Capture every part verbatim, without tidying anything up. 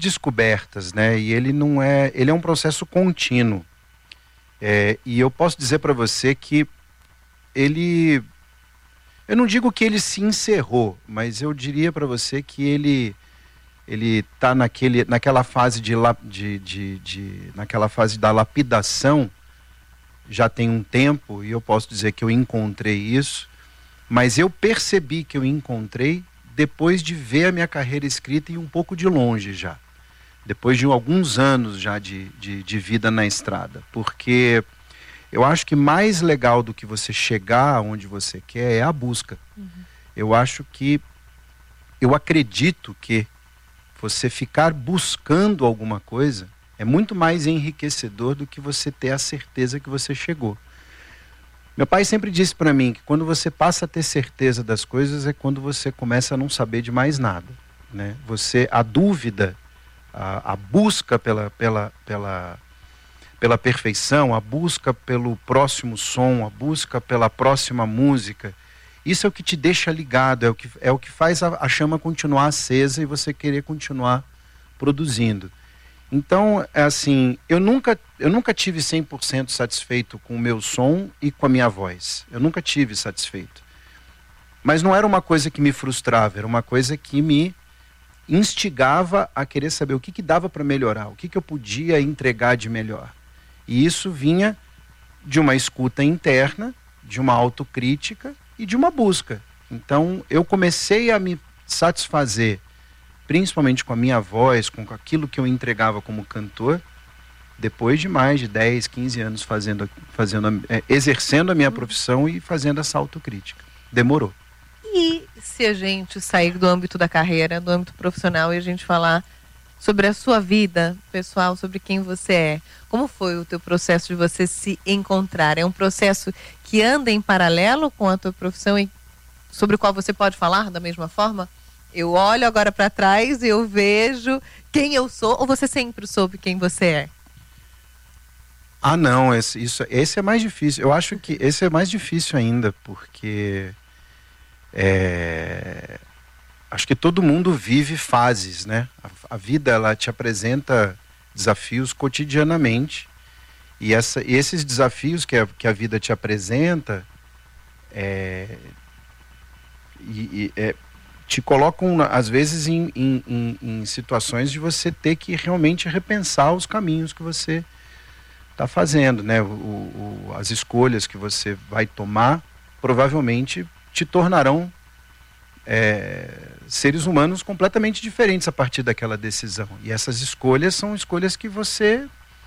descobertas, né? E ele não é, ele é um processo contínuo. É, e eu posso dizer para você que ele, eu não digo que ele se encerrou, mas eu diria para você que ele ele está naquele, naquela fase de, de, de, de, naquela fase da lapidação, já tem um tempo, e eu posso dizer que eu encontrei isso, mas eu percebi que eu encontrei depois de ver a minha carreira escrita e um pouco de longe já, depois de alguns anos já de, de, de vida na estrada, porque eu acho que mais legal do que você chegar onde você quer é a busca. Uhum. Eu acho que, eu acredito que você ficar buscando alguma coisa é muito mais enriquecedor do que você ter a certeza que você chegou. Meu pai sempre disse para mim que quando você passa a ter certeza das coisas é quando você começa a não saber de mais nada, né? Você, a dúvida, a, a busca pela, pela, pela, pela perfeição, a busca pelo próximo som, a busca pela próxima música, isso é o que te deixa ligado, é o que, é o que faz a, a chama continuar acesa e você querer continuar produzindo. Então, é assim, eu nunca, eu nunca tive cem por cento satisfeito com o meu som e com a minha voz. Eu nunca tive satisfeito. Mas não era uma coisa que me frustrava, era uma coisa que me instigava a querer saber o que, que dava para melhorar, o que, que eu podia entregar de melhor. E isso vinha de uma escuta interna, de uma autocrítica e de uma busca. Então, eu comecei a me satisfazer, principalmente com a minha voz, com aquilo que eu entregava como cantor, depois de mais de dez, quinze anos fazendo, fazendo, é, exercendo a minha profissão e fazendo essa autocrítica. Demorou. E se a gente sair do âmbito da carreira, do âmbito profissional, e a gente falar sobre a sua vida pessoal, sobre quem você é, como foi o teu processo de você se encontrar? É um processo que anda em paralelo com a tua profissão e sobre o qual você pode falar da mesma forma? Eu olho agora para trás e eu vejo quem eu sou, ou você sempre soube quem você é? Ah, não, esse, isso, esse é mais difícil. Eu acho que esse é mais difícil ainda, porque é, acho que todo mundo vive fases, né? A, a vida, ela te apresenta desafios cotidianamente, e essa, esses desafios que a, que a vida te apresenta é, e, e, é, te colocam, às vezes, em, em, em, em situações de você ter que realmente repensar os caminhos que você está fazendo, né? O, o, as escolhas que você vai tomar provavelmente te tornarão é, seres humanos completamente diferentes a partir daquela decisão. E essas escolhas são escolhas que você...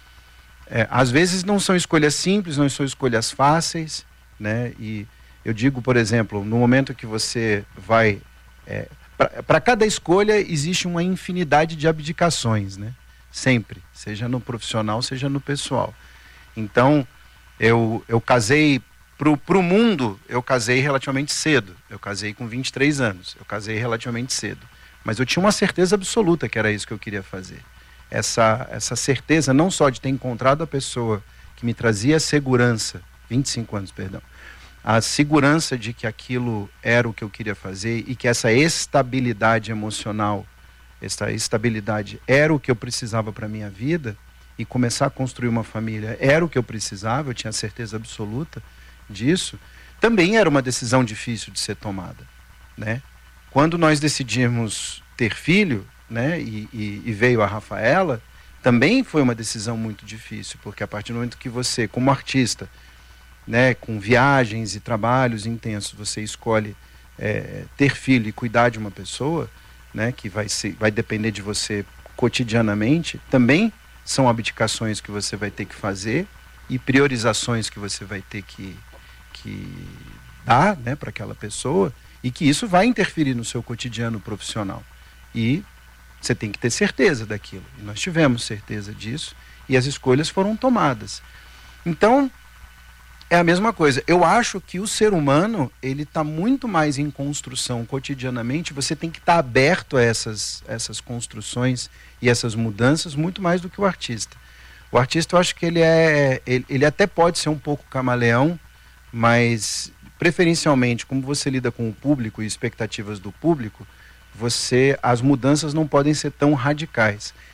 É, às vezes não são escolhas simples, não são escolhas fáceis, né? E eu digo, por exemplo, no momento que você vai... É, para cada escolha existe uma infinidade de abdicações, né? Sempre, seja no profissional, seja no pessoal. Então, eu, eu casei, pro, pro mundo, eu casei relativamente cedo. Eu casei com vinte e três anos, eu casei relativamente cedo. Mas eu tinha uma certeza absoluta que era isso que eu queria fazer. Essa, essa certeza não só de ter encontrado a pessoa que me trazia segurança, vinte e cinco anos, perdão, a segurança de que aquilo era o que eu queria fazer e que essa estabilidade emocional, essa estabilidade era o que eu precisava para a minha vida, e começar a construir uma família era o que eu precisava, eu tinha certeza absoluta disso, também era uma decisão difícil de ser tomada, né? Quando nós decidimos ter filho, né, e, e, e veio a Rafaela, também foi uma decisão muito difícil, porque a partir do momento que você, como artista, né, com viagens e trabalhos intensos, você escolhe é, ter filho e cuidar de uma pessoa, né, que vai, ser, vai depender de você cotidianamente, também são abdicações que você vai ter que fazer e priorizações que você vai ter que, que dar, né, para aquela pessoa, e que isso vai interferir no seu cotidiano profissional. E você tem que ter certeza daquilo. E nós tivemos certeza disso e as escolhas foram tomadas. Então, é a mesma coisa. Eu acho que o ser humano, ele está muito mais em construção cotidianamente. Você tem que estar tá aberto a essas, essas construções e essas mudanças muito mais do que o artista. O artista, eu acho que ele é, ele, ele até pode ser um pouco camaleão, mas preferencialmente, como você lida com o público e expectativas do público, você, as mudanças não podem ser tão radicais.